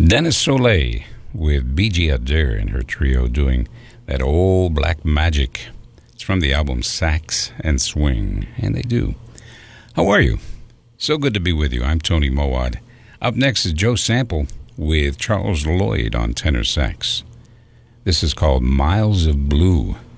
Dennis Soleil with B.G. Adair and her trio doing that old black magic. It's from the album Sax and Swing, and they do. How are you? So good to be with you. I'm Tony Mowat. Up next is Joe Sample with Charles Lloyd on tenor sax. This is called Miles of Blue.